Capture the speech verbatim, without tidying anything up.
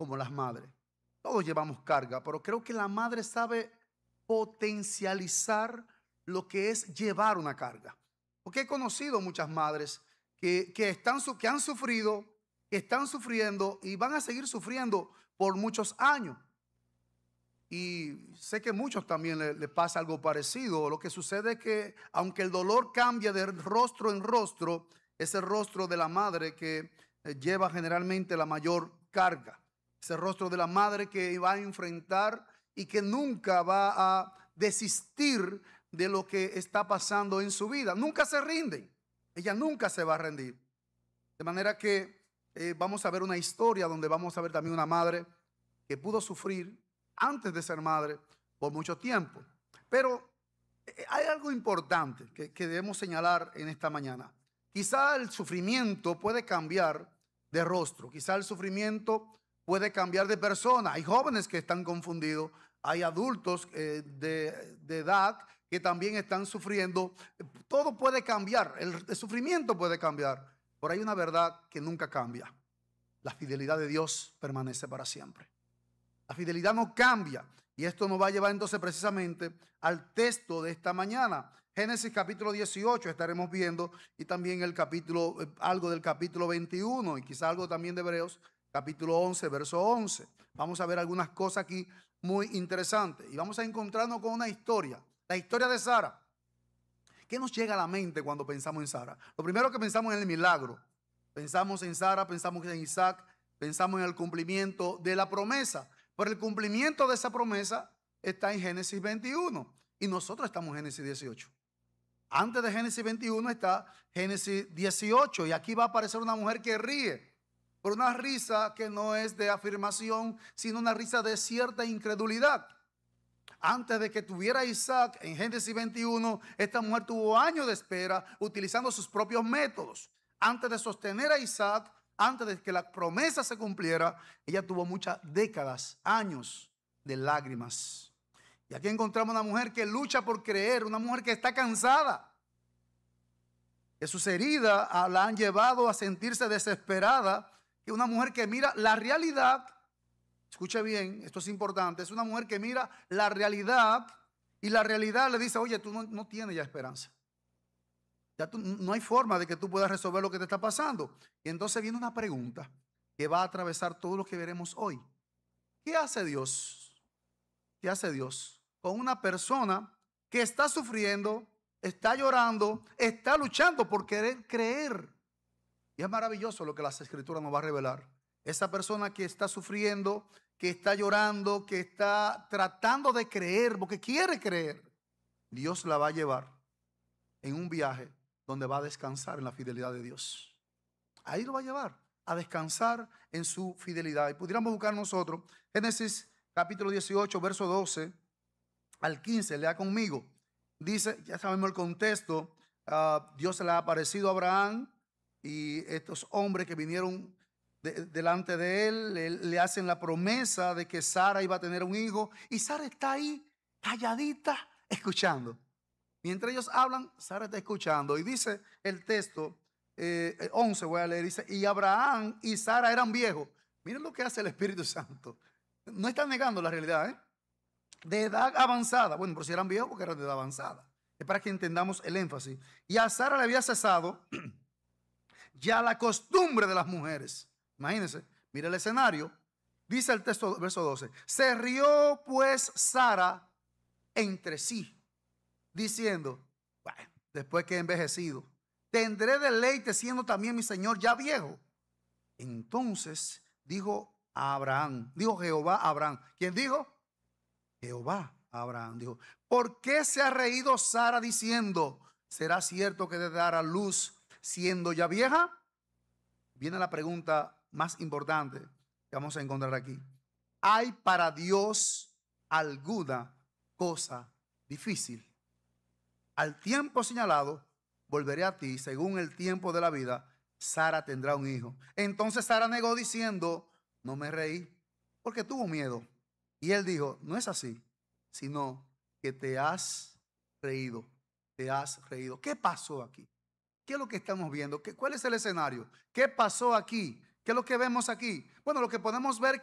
como las madres. Todos llevamos carga, pero creo que la madre sabe potencializar lo que es llevar una carga. Porque he conocido muchas madres que, que, están, que han sufrido, que están sufriendo y van a seguir sufriendo por muchos años. Y sé que a muchos también les le pasa algo parecido. Lo que sucede es que aunque el dolor cambia de rostro en rostro, es el rostro de la madre que lleva generalmente la mayor carga. Ese rostro de la madre que va a enfrentar y que nunca va a desistir de lo que está pasando en su vida. Nunca se rinden. Ella nunca se va a rendir. De manera que eh, vamos a ver una historia donde vamos a ver también una madre que pudo sufrir antes de ser madre por mucho tiempo. Pero eh, hay algo importante que, que debemos señalar en esta mañana. Quizá el sufrimiento puede cambiar de rostro. Quizá el sufrimiento puede cambiar de persona. Hay jóvenes que están confundidos. Hay adultos eh, de, de edad que también están sufriendo. Todo puede cambiar. El, el sufrimiento puede cambiar. Pero hay una verdad que nunca cambia. La fidelidad de Dios permanece para siempre. La fidelidad no cambia. Y esto nos va a llevar entonces precisamente al texto de esta mañana. Génesis capítulo dieciocho estaremos viendo, y también el capítulo, algo del capítulo veintiuno, y quizá algo también de Hebreos, capítulo once, verso once. Vamos a ver algunas cosas aquí muy interesantes. Y vamos a encontrarnos con una historia, la historia de Sara. ¿Qué nos llega a la mente cuando pensamos en Sara? Lo primero que pensamos es en el milagro. Pensamos en Sara, pensamos en Isaac, pensamos en el cumplimiento de la promesa. Pero el cumplimiento de esa promesa está en Génesis veintiuno y nosotros estamos en Génesis dieciocho. Antes de Génesis veintiuno está Génesis dieciocho y aquí va a aparecer una mujer que ríe, pero una risa que no es de afirmación, sino una risa de cierta incredulidad. Antes de que tuviera Isaac en Génesis veintiuno, esta mujer tuvo años de espera utilizando sus propios métodos. Antes de sostener a Isaac, antes de que la promesa se cumpliera, ella tuvo muchas décadas, años de lágrimas. Y aquí encontramos una mujer que lucha por creer, una mujer que está cansada, que sus heridas la han llevado a sentirse desesperada, que una mujer que mira la realidad. Escuche bien, esto es importante. Es una mujer que mira la realidad y la realidad le dice, oye, tú no, no tienes ya esperanza. Ya tú, no hay forma de que tú puedas resolver lo que te está pasando. Y entonces viene una pregunta que va a atravesar todo lo que veremos hoy. ¿Qué hace Dios? ¿Qué hace Dios con una persona que está sufriendo, está llorando, está luchando por querer creer? Y es maravilloso lo que las Escrituras nos va a revelar. Esa persona que está sufriendo, que está llorando, que está tratando de creer, porque quiere creer, Dios la va a llevar en un viaje donde va a descansar en la fidelidad de Dios. Ahí lo va a llevar a descansar en su fidelidad. Y pudiéramos buscar nosotros Génesis capítulo dieciocho, verso doce al quince. Lea conmigo. Dice, ya sabemos el contexto. Uh, Dios se le ha aparecido a Abraham y estos hombres que vinieron de, delante de él le, le hacen la promesa de que Sara iba a tener un hijo. Y Sara está ahí calladita escuchando. Mientras ellos hablan, Sara está escuchando. Y dice el texto, eh, once voy a leer, dice, y Abraham y Sara eran viejos. Miren lo que hace el Espíritu Santo. No está negando la realidad, ¿eh? De edad avanzada. Bueno, pero si eran viejos, porque eran de edad avanzada. Es para que entendamos el énfasis. Y a Sara le había cesado ya la costumbre de las mujeres. Imagínense, mire el escenario. Dice el texto, verso doce. Se rió pues Sara entre sí, diciendo, bueno, después que he envejecido, tendré deleite siendo también mi señor ya viejo. Entonces dijo a Abraham, dijo Jehová a Abraham. ¿Quién dijo? Jehová a Abraham. Dijo, ¿por qué se ha reído Sara diciendo, será cierto que de dar a luz siendo ya vieja? Viene la pregunta más importante que vamos a encontrar aquí. ¿Hay para Dios alguna cosa difícil? Al tiempo señalado, volveré a ti, según el tiempo de la vida, Sara tendrá un hijo. Entonces Sara negó diciendo, no me reí, porque tuvo miedo. Y él dijo, no es así, sino que te has reído, te has reído. ¿Qué pasó aquí? ¿Qué es lo que estamos viendo? ¿Cuál es el escenario? ¿Qué pasó aquí? ¿Qué es lo que vemos aquí? Bueno, lo que podemos ver